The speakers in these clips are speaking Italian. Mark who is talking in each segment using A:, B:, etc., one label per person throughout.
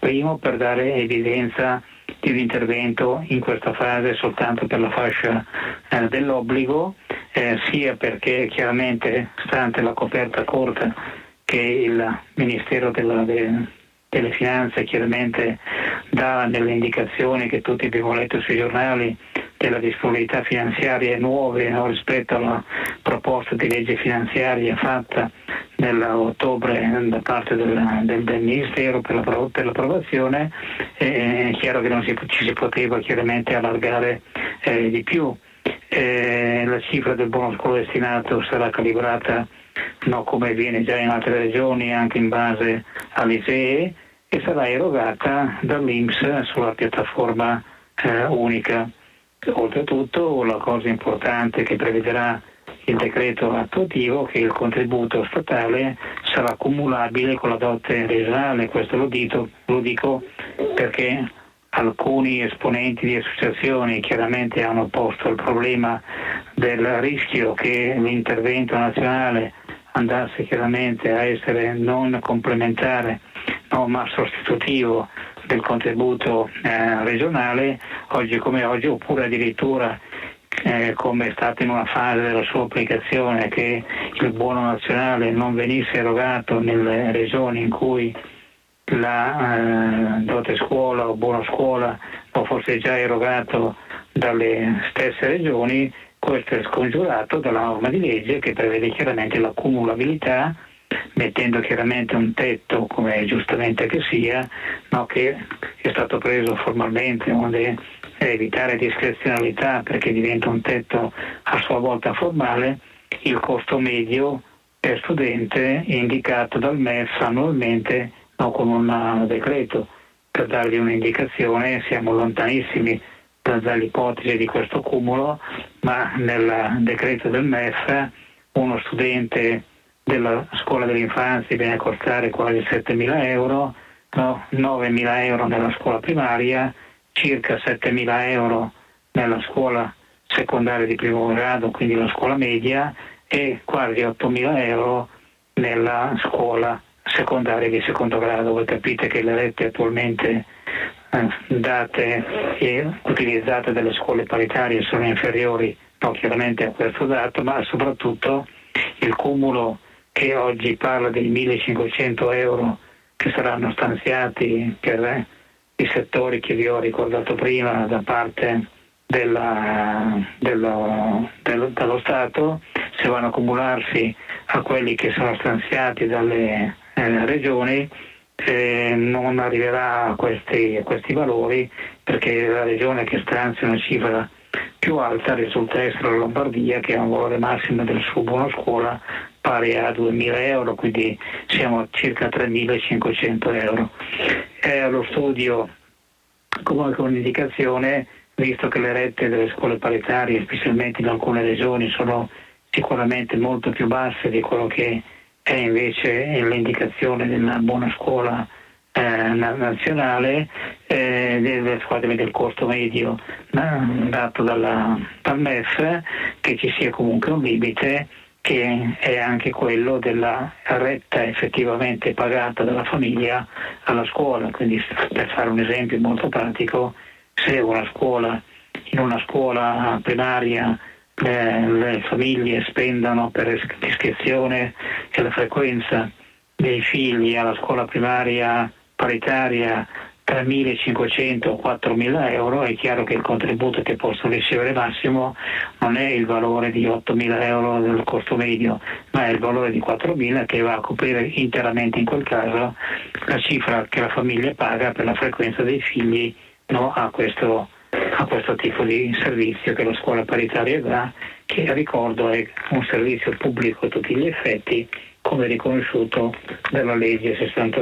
A: Primo, per dare evidenza di un intervento in questa fase soltanto per la fascia dell'obbligo, sia perché chiaramente, stante la coperta corta che il Ministero delle Finanze chiaramente dà nelle indicazioni che tutti abbiamo letto sui giornali, della disponibilità finanziaria nuove rispetto alla proposta di legge finanziaria fatta nell'ottobre da parte del Ministero per l'approvazione, è chiaro che ci si poteva chiaramente allargare di più. La cifra del buono scuola destinato sarà calibrata come avviene già in altre regioni, anche in base all'ISEE, e sarà erogata dall'INPS sulla piattaforma unica. Oltretutto, la cosa importante che prevederà il decreto attuativo è che il contributo statale sarà cumulabile con la dote regionale. Questo lo dico perché alcuni esponenti di associazioni chiaramente hanno posto il problema del rischio che l'intervento nazionale andasse chiaramente a essere non complementare, ma sostitutivo del contributo regionale, oggi come oggi, oppure addirittura come è stato in una fase della sua applicazione, che il buono nazionale non venisse erogato nelle regioni in cui la dote scuola o buono scuola non fosse già erogato dalle stesse regioni. Questo è scongiurato dalla norma di legge che prevede chiaramente la cumulabilità, mettendo chiaramente un tetto, come è giustamente che sia, che è stato preso formalmente, onde evitare discrezionalità, perché diventa un tetto a sua volta formale. Il costo medio per studente indicato dal MEF annualmente, con un decreto. Per darvi un'indicazione, siamo lontanissimi dall'ipotesi di questo cumulo, ma nel decreto del MEF uno studente della scuola dell'infanzia viene a costare quasi 7.000 euro, 9.000 euro nella scuola primaria, circa 7.000 euro nella scuola secondaria di primo grado, quindi la scuola media, e quasi 8.000 euro nella scuola secondaria di secondo grado. Voi capite che le rette attualmente date e utilizzate dalle scuole paritarie sono inferiori chiaramente a questo dato, ma soprattutto il cumulo che oggi parla dei 1.500 euro che saranno stanziati per i settori che vi ho ricordato prima da parte dallo Stato, se vanno a accumularsi a quelli che sono stanziati dalle regioni, non arriverà a questi valori, perché la regione che stanzia una cifra più alta risulta essere la Lombardia, che ha un valore massimo del suo buono scuola pari a 2.000 euro, quindi siamo a circa 3.500 euro. È allo studio comunque un'indicazione, visto che le rette delle scuole paritarie, specialmente in alcune regioni, sono sicuramente molto più basse di quello che è invece l'indicazione della buona scuola nazionale, del costo medio dato dal MEF, che ci sia comunque un limite che è anche quello della retta effettivamente pagata dalla famiglia alla scuola. Quindi, per fare un esempio molto pratico, se in una scuola primaria le famiglie spendono per l'iscrizione e la frequenza dei figli alla scuola primaria paritaria 3.500 o 4.000 euro, è chiaro che il contributo che possono ricevere massimo non è il valore di 8.000 euro del costo medio, ma è il valore di 4.000, che va a coprire interamente in quel caso la cifra che la famiglia paga per la frequenza dei figli a questo tipo di servizio che la scuola paritaria dà, che ricordo è un servizio pubblico a tutti gli effetti, come riconosciuto dalla legge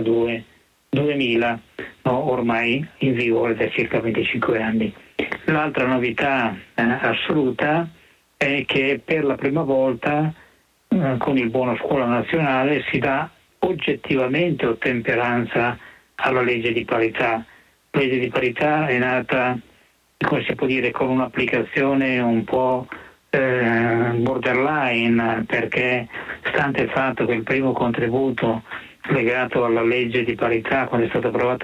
A: 62/2000, ormai in vigore da circa 25 anni. L'altra novità assoluta è che per la prima volta con il buono scuola nazionale si dà oggettivamente ottemperanza alla legge di parità. La legge di parità è nata, come si può dire, con un'applicazione un po' borderline, perché stante il fatto che il primo contributo legato alla legge di parità, quando è stato approvato